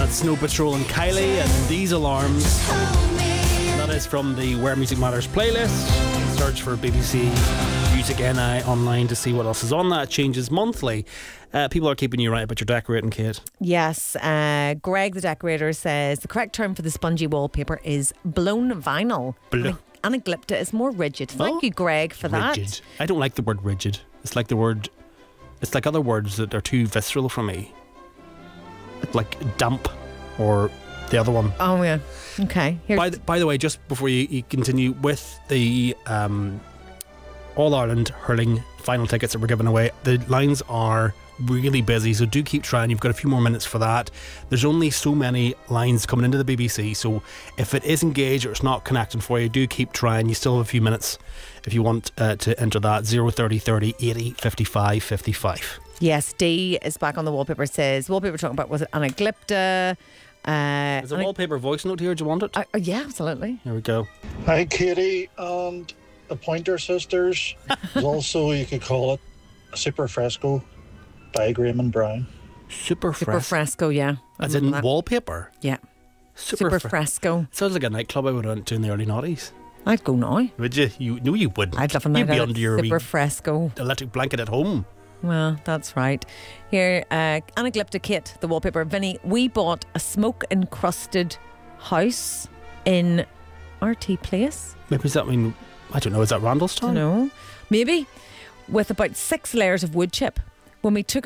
That's Snow Patrol and Kylie and These Alarms. That is from the Where Music Matters playlist. Search for BBC Music NI online to see what else is on that. It changes monthly. People are keeping you right about your decorating, Kate. Yes, Greg the decorator says the correct term for the spongy wallpaper is blown vinyl. Anaglypta is more rigid. Thank you, Greg, for that. Rigid. I don't like the word rigid. It's like other words that are too visceral for me. Like damp or the other one. Oh, yeah. Okay. By the way, just before you continue with the All-Ireland hurling final tickets that we're giving away, the lines are really busy, so do keep trying. You've got a few more minutes for that. There's only so many lines coming into the BBC, so if it is engaged or it's not connecting for you, do keep trying. You still have a few minutes if you want to enter that. 030 30 80 55 55. Yes, D is back on the wallpaper. Says wallpaper we're talking about, was it Anaglypta? There's a wallpaper voice note here. Do you want it? Yeah, absolutely. Here we go. Hi, Katie and the Pointer Sisters. Also, you could call it a Super Fresco by Graham Brown. Super Fresco, yeah. As in wallpaper? Yeah. Super Fresco. Sounds like a nightclub I would have went to in the early noughties. I'd go now. Would you? No, you wouldn't. I'd love a night You'd be out under your Super Fresco electric blanket at home. Well, that's right. Here, Anaglypta Kit, the wallpaper. Vinny, we bought a smoke-encrusted house in RT Place. Maybe does that mean, I don't know, is that Randallstown? No. Maybe. With about 6 layers of wood chip. When we took